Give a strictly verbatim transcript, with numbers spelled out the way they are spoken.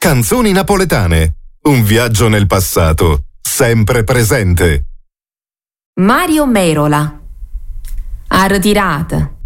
Canzoni napoletane. Un viaggio nel passato, sempre presente. Mario Merola. A ritirata.